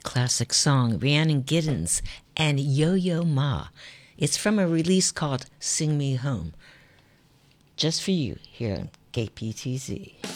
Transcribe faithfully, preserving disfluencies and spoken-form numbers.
classic song, Rhiannon Giddens and Yo-Yo Ma. It's from a release called Sing Me Home. Just for you here on K P T Z.